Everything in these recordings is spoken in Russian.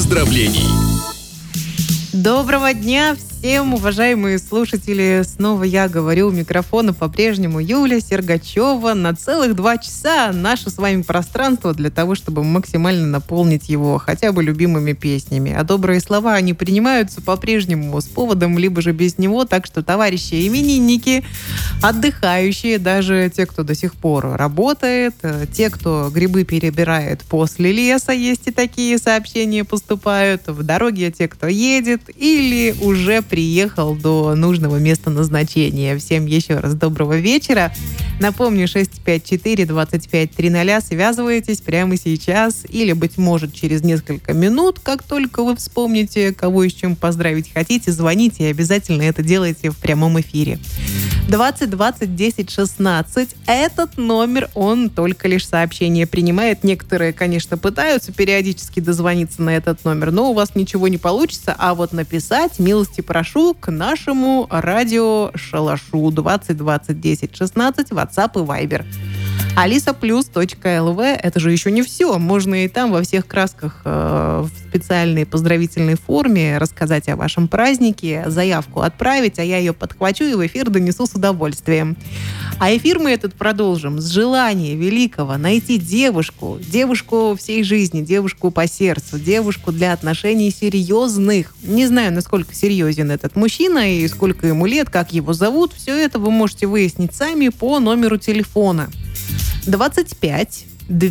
поздравлений. Доброго дня всем, уважаемые слушатели. Снова я говорю у микрофона по-прежнему Юлия Сергачева. На целых 2 часа наше с вами пространство для того, чтобы максимально наполнить его хотя бы любимыми песнями. А добрые слова, они принимаются по-прежнему с поводом, либо же без него. Так что, товарищи именинники, отдыхающие, даже те, кто до сих пор работает, те, кто грибы перебирает после леса, есть и такие сообщения поступают, в дороге те, кто едет, или уже приехал до нужного места назначения. Всем еще раз доброго вечера. Напомню, 654-2530. Связывайтесь прямо сейчас или, быть может, через несколько минут, как только вы вспомните, кого и с чем поздравить хотите, звоните и обязательно это делайте в прямом эфире. 20 20 10 16. Этот номер, он только лишь сообщения принимает. Некоторые, конечно, пытаются периодически дозвониться на этот номер, но у вас ничего не получится. А вот написать, милости прошу, к нашему радиошалашу 20 20 10 16, WhatsApp и Viber. alisaplus.lv. Это же еще не все. Можно и там во всех красках в специальной поздравительной форме рассказать о вашем празднике, заявку отправить, а я ее подхвачу и в эфир донесу с удовольствием. А эфир мы этот продолжим с желания великого найти девушку всей жизни, девушку по сердцу, девушку для отношений серьезных. Не знаю, насколько серьезен этот мужчина и сколько ему лет, как его зовут. Все это вы можете выяснить сами по номеру телефона. 25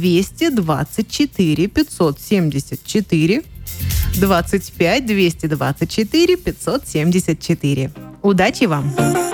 224 574 25 224 574. Удачи вам!